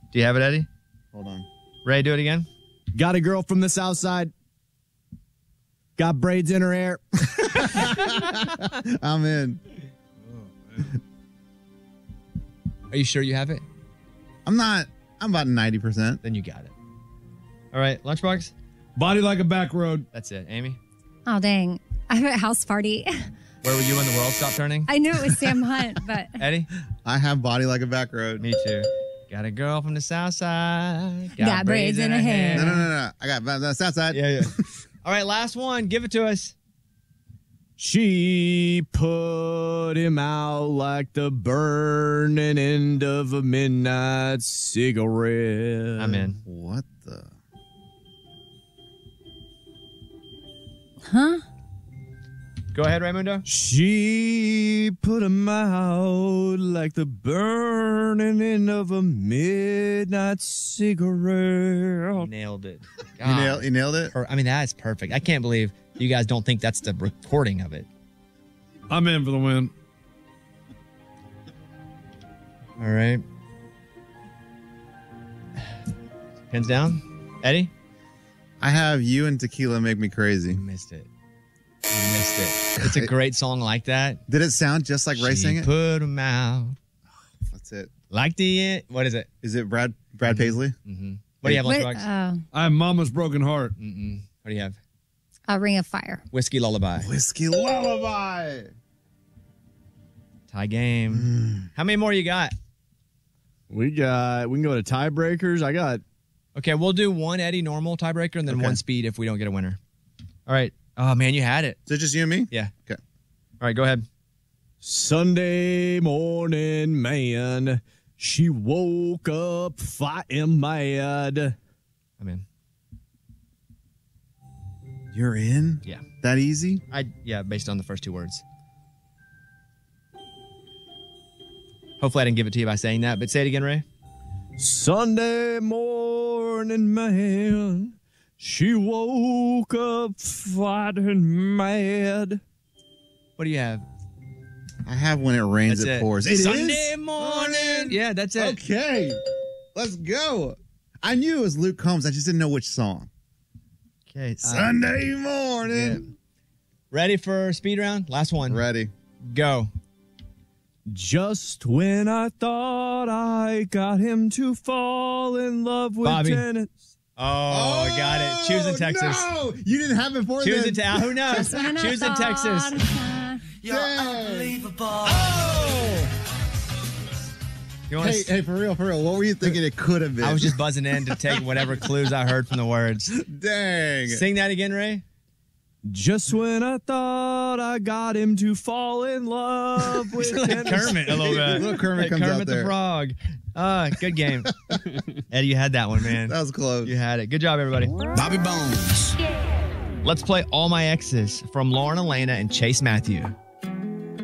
Do you have it, Eddie? Hold on. Ray, do it again. Got a girl from the south side. Got braids in her hair. I'm in. Are you sure you have it? I'm not. I'm about 90%. Then you got it. All right, Lunchbox? Body Like a Back Road. That's it. Amy? Oh, dang. I have a house party. Where were you when the world stopped turning? I knew it was Sam Hunt, but... Eddie? I have Body Like a Back Road. Me too. Got a girl from the south side. Got braids in her hair. No. I got the south side. Yeah. All right, last one. Give it to us. She put him out like the burning end of a midnight cigarette. I'm in. What the? Huh? Go ahead, Raymundo. She put him out like the burning end of a midnight cigarette. Nailed it. You nailed it? I mean, that is perfect. I can't believe you guys don't think that's the recording of it. I'm in for the win. All right. Hands down. Eddie? I have You and Tequila Make Me Crazy. You missed it. It's a great song like that. Did it sound just like Ray sang it? Put him out. That's it. Like the... What is it? Is it Brad Paisley? Mm-hmm. What do you have, Lunchbox? I have Mama's Broken Heart. Mm-mm. What do you have? A Ring of Fire. Whiskey Lullaby. Whiskey Lullaby. Tie game. How many more you got? We can go to tiebreakers. I got... Okay, we'll do one Eddie normal tiebreaker and then one speed if we don't get a winner. All right. Oh, man, you had it. Is it just you and me? Yeah. Okay. All right, go ahead. Sunday morning, man. She woke up fighting mad. I'm in. You're in? Yeah. That easy? Yeah, based on the first two words. Hopefully I didn't give it to you by saying that, but say it again, Ray. Sunday morning, man. She woke up fighting mad. What do you have? I have When It Rains, That's It Pours. It Sunday is? morning. Yeah, that's it. Okay. Let's go. I knew it was Luke Combs. I just didn't know which song. Okay. Sunday morning. Yeah. Ready for speed round? Last one. Ready. Go. Just when I thought I got him to fall in love with Bobby. tenants. Oh, got it. Choosing Texas. No, you didn't have it before Choosing then. Who knows? Choosing Texas. You're unbelievable. Oh! You want Hey, for real. What were you thinking it could have been? I was just buzzing in to take whatever clues I heard from the words. Dang. Sing that again, Ray. Just when I thought I got him to fall in love with Like Kermit a little bit. Little Kermit comes Kermit out the there. Frog. Good game. Eddie, you had that one, man. That was close. You had it. Good job, everybody. Bobby Bones. Let's play All My Exes from Lauren Elena and Chase Matthew.